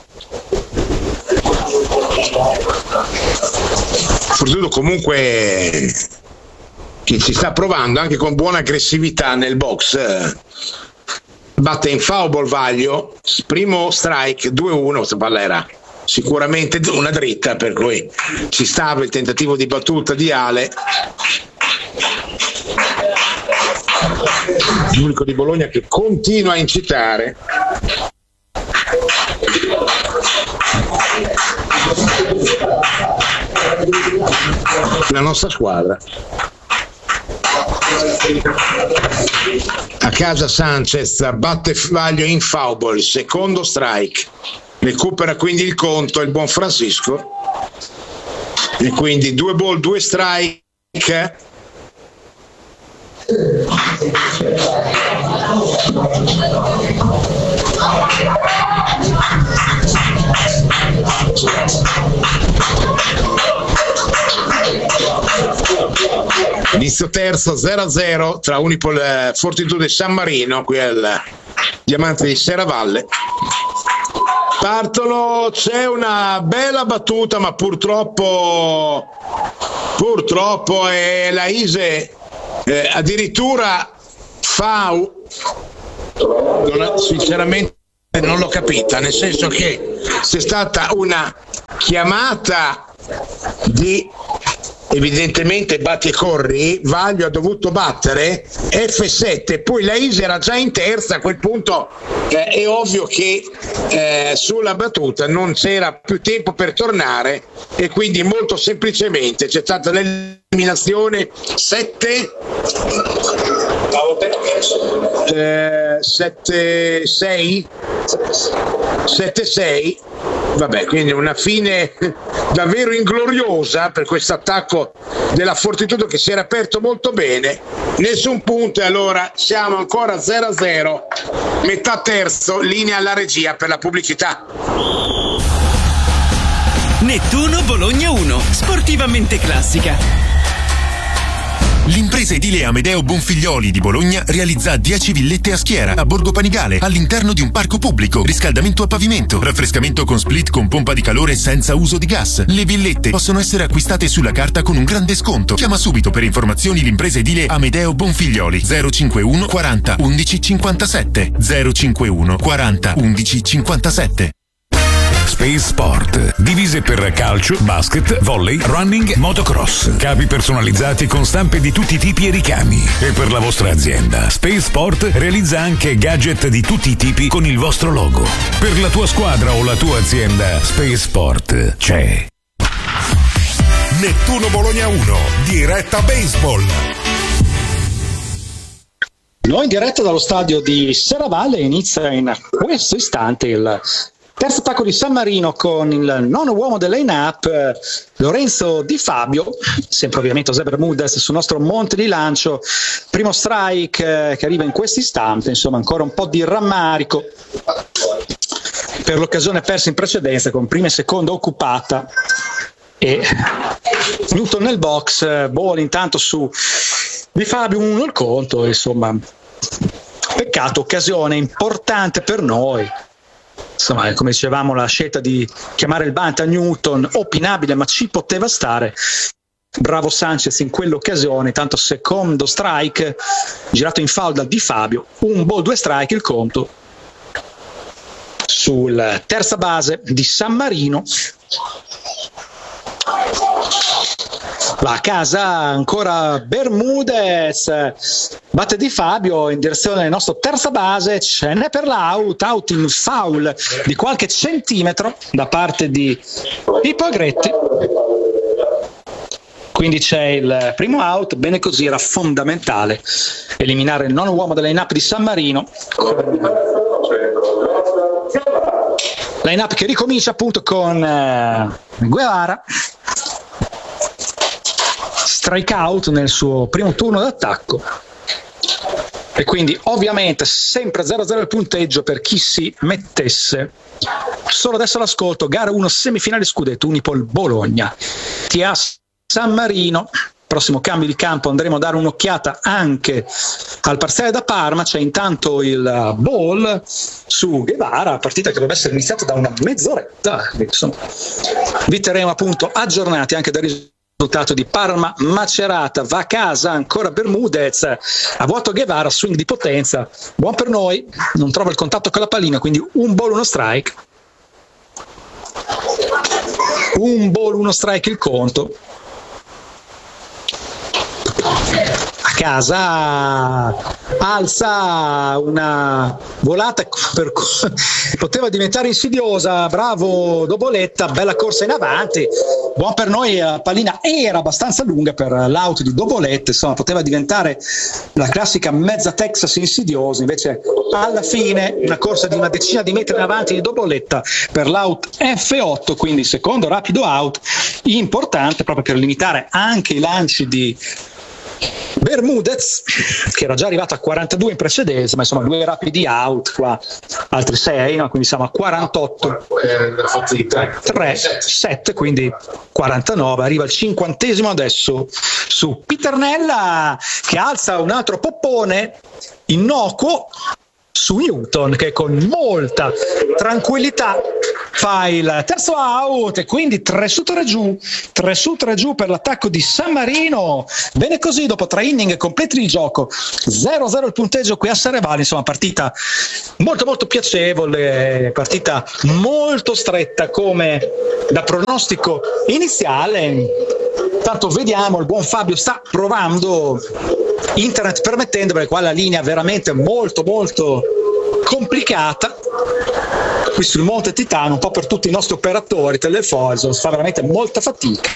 Fortunato comunque che ci sta provando anche con buona aggressività nel box, batte in foul ball Vaglio, primo strike, due uno. Questa palla era sicuramente una dritta, per cui ci stava il tentativo di battuta di Ale. L'unico di Bologna che continua a incitare. La nostra squadra. A casa Sanchez batte Vaglio in foul ball, secondo strike, recupera quindi il conto il buon Francisco e quindi due ball, due strike. Inizio terzo, zero a zero tra Unipol eh, Fortitudo e San Marino qui al Diamante di Serravalle. Partono, c'è una bella battuta, ma purtroppo purtroppo eh, la Ise eh, addirittura fa non, sinceramente non l'ho capita, nel senso che c'è stata una chiamata di evidentemente batti e corri, Vaglio ha dovuto battere F sette, poi la Ise era già in terza, a quel punto eh, è ovvio che eh, sulla battuta non c'era più tempo per tornare e quindi molto semplicemente c'è stata l'eliminazione sette sette sei sette sei, vabbè, quindi una fine davvero ingloriosa per questo attacco della Fortitudo che si era aperto molto bene, nessun punto, e allora siamo ancora zero a zero, metà terzo, linea alla regia per la pubblicità. Nettuno Bologna uno, sportivamente classica. L'impresa edile Amedeo Bonfiglioli di Bologna realizza dieci villette a schiera a Borgo Panigale all'interno di un parco pubblico, riscaldamento a pavimento, raffrescamento con split con pompa di calore senza uso di gas. Le villette possono essere acquistate sulla carta con un grande sconto. Chiama subito per informazioni l'impresa edile Amedeo Bonfiglioli zero cinquantuno quaranta undici cinquantasette zero cinquantuno quaranta undici cinquantasette. Space Sport. Divise per calcio, basket, volley, running, motocross. Capi personalizzati con stampe di tutti i tipi e ricami. E per la vostra azienda, Space Sport realizza anche gadget di tutti i tipi con il vostro logo. Per la tua squadra o la tua azienda, Space Sport c'è. Nettuno Bologna uno, diretta baseball. Noi in diretta dallo stadio di Serravalle inizia in questo istante il terzo attacco di San Marino con il nono uomo del line-up, Lorenzo Di Fabio, sempre ovviamente José Bermudez sul nostro monte di lancio. Primo strike eh, che arriva in questo istante, insomma ancora un po' di rammarico per l'occasione persa in precedenza con prima e seconda occupata. E Newton nel box, ball intanto su Di Fabio, uno il conto, insomma peccato, occasione importante per noi. Insomma, come dicevamo, la scelta di chiamare il bunt a Newton, opinabile, ma ci poteva stare. Bravo Sanchez in quell'occasione, tanto secondo strike, girato in foul da Di Fabio, un ball, due strike il conto. Sul terza base di San Marino. Va a casa ancora Bermudez, batte Di Fabio in direzione del nostro terza base, ce n'è per l'out, out in foul di qualche centimetro da parte di Pippo Agretti, quindi c'è il primo out, bene così, era fondamentale eliminare il nono uomo della line-up di San Marino. Line-up che ricomincia appunto con eh, Guevara, strikeout nel suo primo turno d'attacco, e quindi ovviamente sempre zero a zero il punteggio per chi si mettesse. Solo adesso l'ascolto, gara uno, semifinale scudetto, Unipol Bologna T A San Marino. Prossimo cambio di campo, andremo a dare un'occhiata anche al parziale da Parma. C'è intanto il ball su Guevara, partita che dovrebbe essere iniziata da una mezz'oretta, insomma vi terremo appunto aggiornati anche dal risultato di Parma Macerata. Va a casa ancora Bermudez, a vuoto Guevara, swing di potenza, buon per noi, non trova il contatto con la pallina, quindi un ball, uno strike, un ball, uno strike il conto. A casa alza una volata per poteva diventare insidiosa, bravo Doboletta, bella corsa in avanti, buon per noi, la pallina era abbastanza lunga per l'out di Doboletta, insomma poteva diventare la classica mezza Texas insidiosa, invece alla fine una corsa di una decina di metri in avanti di Doboletta per l'out F otto, quindi secondo rapido out importante proprio per limitare anche i lanci di Bermudez, che era già arrivato a quarantadue in precedenza, ma insomma due rapidi out qua, altri sei, no? Quindi siamo a quarantotto, tre, sette, quindi quarantanove, arriva il cinquantesimo adesso su Piternella, che alza un altro poppone innocuo su Newton, che con molta tranquillità fa il terzo out e quindi tre su tre giù, tre su tre giù per l'attacco di San Marino. Bene così, dopo tre inning completi di gioco, zero a zero il punteggio qui a Serravalle. Insomma, partita molto molto piacevole, partita molto stretta come da pronostico iniziale. Tanto vediamo, il buon Fabio sta provando, internet permettendo, perché qua la linea è veramente molto molto complicata qui sul Monte Titano, un po' per tutti i nostri operatori telefonici, si fa veramente molta fatica.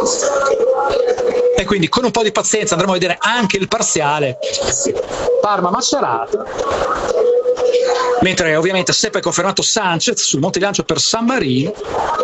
E quindi con un po' di pazienza andremo a vedere anche il parziale Parma-Macerata, mentre ovviamente sempre confermato Sanchez sul monte di lancio per San Marino.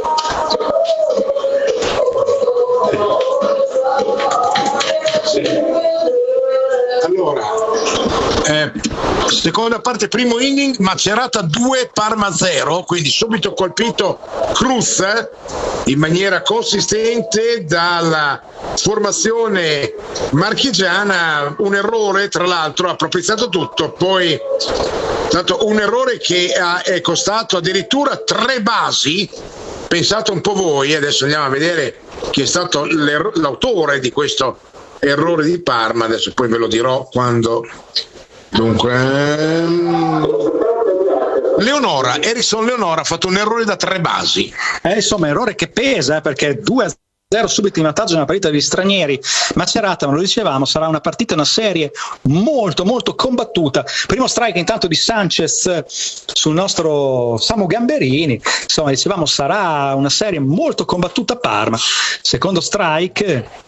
Allora, eh, seconda parte, primo inning, Macerata due, Parma zero, quindi subito colpito Cruz eh, in maniera consistente dalla formazione marchigiana. Un errore, tra l'altro, ha propizzato tutto, poi stato un errore che ha, è costato addirittura tre basi. Pensate un po' voi, adesso andiamo a vedere chi è stato l'autore di questo errore di Parma, adesso poi ve lo dirò quando. Dunque ehm... Leonora, Erison Leonora ha fatto un errore da tre basi, eh, insomma errore che pesa, eh, perché due a zero subito in vantaggio nella partita degli stranieri. Macerata, ma lo dicevamo, sarà una partita, una serie molto molto combattuta. Primo strike intanto di Sanchez sul nostro Samu Gamberini, insomma dicevamo sarà una serie molto combattuta a Parma. Secondo strike,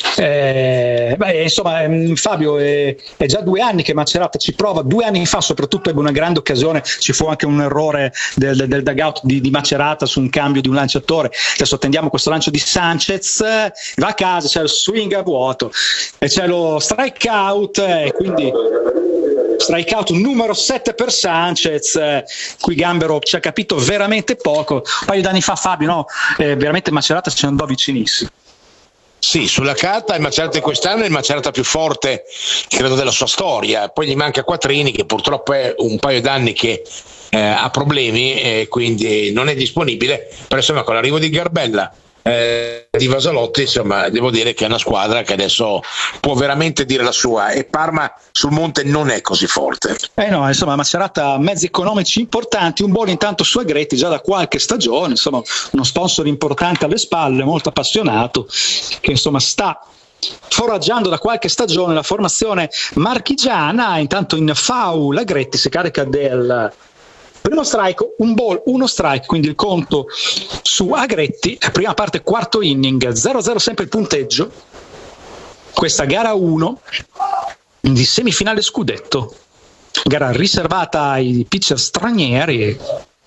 eh, beh, insomma Fabio, è, è già due anni che Macerata ci prova, due anni fa soprattutto ebbe una grande occasione, ci fu anche un errore del, del, del dugout di, di Macerata su un cambio di un lanciatore. Adesso attendiamo questo lancio di Sanchez, va a casa, c'è il swing a vuoto e c'è lo strike out, e quindi strike out numero sette per Sanchez. Qui Gambero ci ha capito veramente poco. Un paio d'anni fa, Fabio, no? Eh, veramente Macerata ci andò vicinissimo. Sì, sulla carta il Macerata di quest'anno è il Macerata più forte, credo, della sua storia. Poi gli manca Quattrini, che purtroppo è un paio d'anni che eh, ha problemi e quindi non è disponibile. Però insomma, con l'arrivo di Garbella, eh, di Vasalotti, insomma, devo dire che è una squadra che adesso può veramente dire la sua, e Parma sul monte non è così forte. Eh no, insomma, Macerata mezzi economici importanti, un buon intanto su Agretti già da qualche stagione, insomma, uno sponsor importante alle spalle, molto appassionato, che insomma sta foraggiando da qualche stagione la formazione marchigiana. Intanto in foul Agretti si carica del primo strike, un ball, uno strike, quindi il conto su Agretti. Prima parte, quarto inning, zero a zero sempre il punteggio. Questa gara uno di semifinale scudetto, gara riservata ai pitcher stranieri.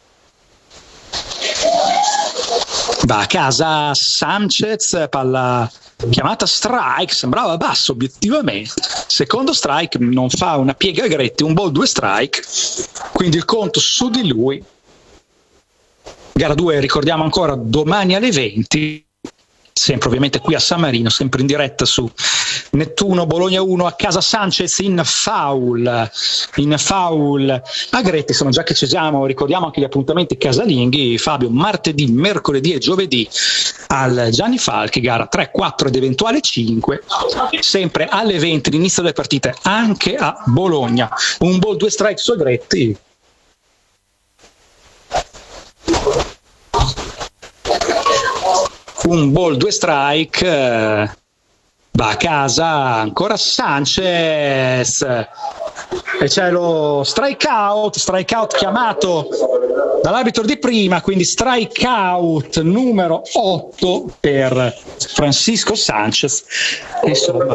Va a casa Sanchez, palla chiamata strike, sembrava basso obiettivamente. Secondo strike, non fa una piega Agretti, un ball, due strike, quindi il conto su di lui. Gara due, ricordiamo ancora, domani alle venti, sempre ovviamente qui a San Marino, sempre in diretta su Nettuno Bologna uno. A casa Sanchez in foul, in foul Agretti. Insomma, già che ci siamo, ricordiamo anche gli appuntamenti casalinghi. Fabio, martedì, mercoledì e giovedì al Gianni Falchi, gara tre, quattro ed eventuale cinque, sempre alle venti l'inizio delle partite anche a Bologna. Un ball, due strike su Agretti. Un ball, due strike, eh, va a casa ancora Sanchez e c'è lo strike out, strike out chiamato dall'arbitro di prima, quindi strike out numero otto per Francisco Sanchez. Insomma,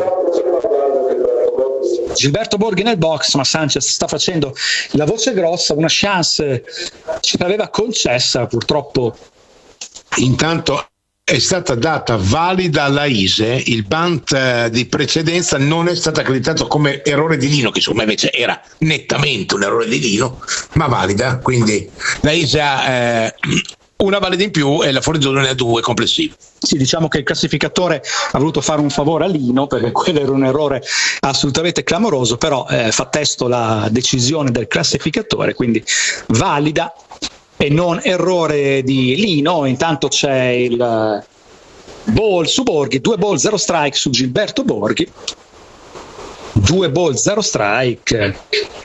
Gilberto Borghi nel box, ma Sanchez sta facendo la voce grossa, una chance ce l'aveva concessa, purtroppo. Intanto è stata data valida alla I S E, il bunt eh, di precedenza non è stato accreditato come errore di Lino, che secondo me invece era nettamente un errore di Lino, ma valida, quindi la I S E ha eh, una valida in più e la Forlì ne ha due complessive. Sì, diciamo che il classificatore ha voluto fare un favore a Lino, perché quello era un errore assolutamente clamoroso, però eh, fa testo la decisione del classificatore, quindi valida. e non errore di Lino. Intanto c'è il ball su Borghi, due ball zero strike su Gilberto Borghi, due ball zero strike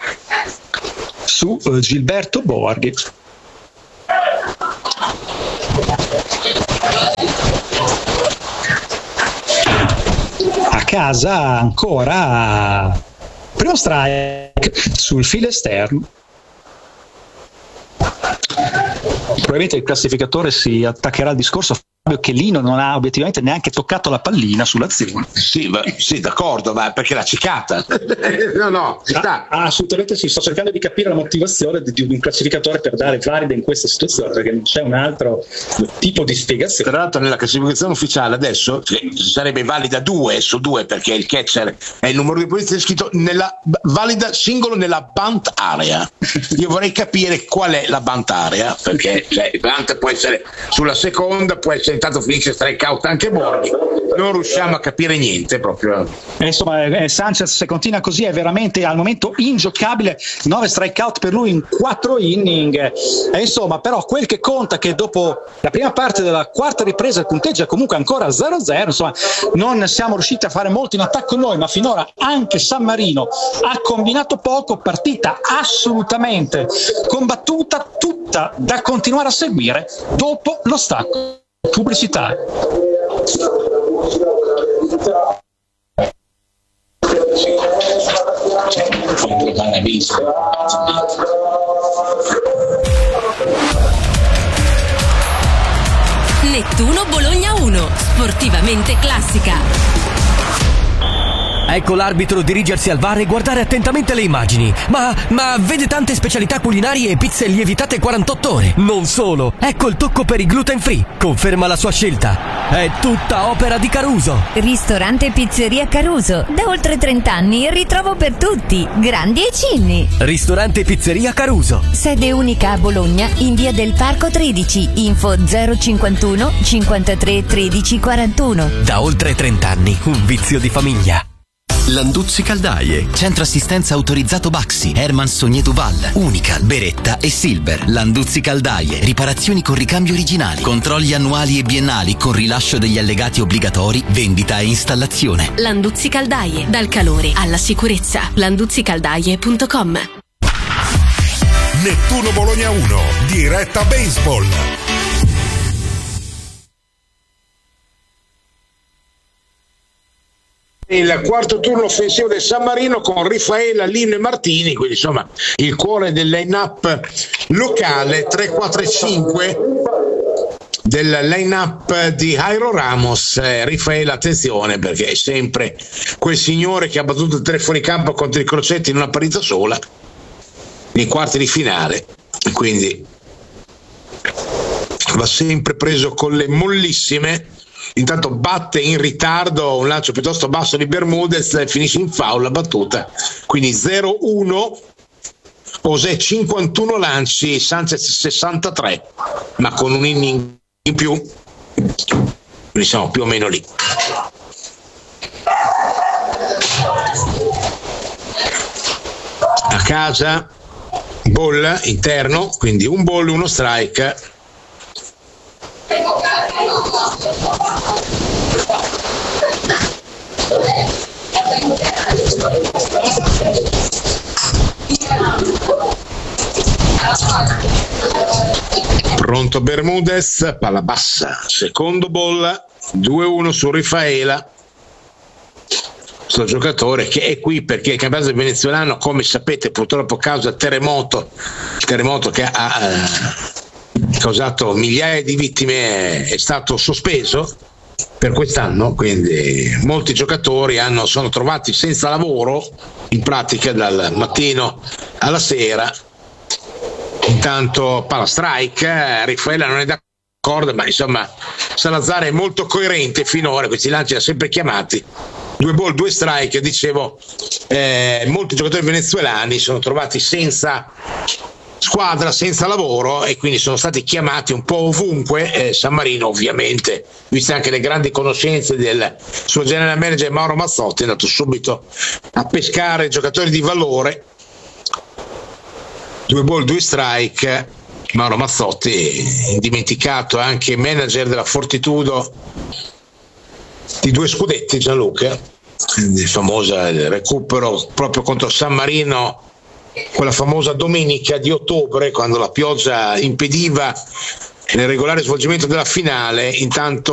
su uh, Gilberto Borghi. A casa ancora primo strike sul filo esterno. Probabilmente il classificatore si attaccherà al discorso che Lino non ha obiettivamente neanche toccato la pallina sull'azione. Sì, ma, sì, d'accordo, ma perché l'ha cicata? no, no, ci sta. Ah, assolutamente sì, sto cercando di capire la motivazione di, di un classificatore per dare valida in questa situazione, perché non c'è un altro tipo di spiegazione. Tra l'altro nella classificazione ufficiale adesso sarebbe valida due su due, perché il catcher è il numero di posizione scritto nella valida singolo nella bunt area. Io vorrei capire qual è la bunt area, perché cioè, il bunt può essere sulla seconda, può essere intanto finisce strikeout anche Borghi, non riusciamo a capire niente proprio. E insomma eh, Sanchez, se continua così, è veramente al momento ingiocabile, nove strikeout per lui in quattro inning, e insomma però quel che conta è che dopo la prima parte della quarta ripresa il punteggio è comunque ancora zero a zero, insomma non siamo riusciti a fare molto in attacco noi, ma finora anche San Marino ha combinato poco, partita assolutamente combattuta, tutta da continuare a seguire dopo lo stacco pubblicitario. Nettuno Bologna uno, sportivamente classica. Ecco l'arbitro dirigersi al V A R e guardare attentamente le immagini. Ma, ma vede tante specialità culinarie e pizze lievitate quarantotto ore. Non solo, ecco il tocco per i gluten free. Conferma la sua scelta. È tutta opera di Caruso. Ristorante e pizzeria Caruso. Da oltre trenta anni il ritrovo per tutti, grandi e cinni. Ristorante e pizzeria Caruso. Sede unica a Bologna in via del Parco tredici. Info zero cinquantuno cinquantatré tredici quarantuno. Da oltre trenta anni, un vizio di famiglia. Landuzzi Caldaie, centro assistenza autorizzato Baxi, Herman Sogneduval, Unical, Beretta e Silver. Landuzzi Caldaie, riparazioni con ricambio originali, controlli annuali e biennali con rilascio degli allegati obbligatori, vendita e installazione. Landuzzi Caldaie, dal calore alla sicurezza. landuzzi caldaie punto com. Nettuno Bologna uno, diretta baseball. Il quarto turno offensivo del San Marino con Rifaela, Lino e Martini, quindi insomma il cuore del line-up locale. Tre, quattro e cinque del line-up di Jairo Ramos. eh, Rifaela, attenzione, perché è sempre quel signore che ha battuto il tre fuori campo contro i Crocetti in una partita sola nei quarti di finale, quindi va sempre preso con le mollissime. Intanto batte in ritardo un lancio piuttosto basso di Bermudez e finisce in foul la battuta, quindi zero uno. Osè cinquantuno lanci, Sanchez sessantatré, ma con un inning in più, quindi siamo più o meno lì. A casa ball interno, quindi un ball, uno strike. Pronto Bermudez, palla bassa, secondo ball, due uno su Rifaela. Questo giocatore che è qui perché il campionato venezuelano, come sapete, purtroppo causa terremoto, il terremoto che ha eh, causato migliaia di vittime, è stato sospeso per quest'anno, quindi molti giocatori hanno, sono trovati senza lavoro in pratica dal mattino alla sera. Intanto palla strike, eh, Rifaela non è d'accordo, ma insomma Salazar è molto coerente finora, questi lanci li ha sempre chiamati. Due ball, due strike, dicevo, eh, molti giocatori venezuelani sono trovati senza squadra, senza lavoro, e quindi sono stati chiamati un po' ovunque. eh, San Marino, ovviamente, viste anche le grandi conoscenze del suo general manager Mauro Mazzotti, è andato subito a pescare giocatori di valore. Due ball, due strike Mauro Mazzotti, indimenticato anche manager della Fortitudo di due scudetti, Gianluca, il famoso recupero proprio contro San Marino, quella famosa domenica di ottobre, quando la pioggia impediva il regolare svolgimento della finale. Intanto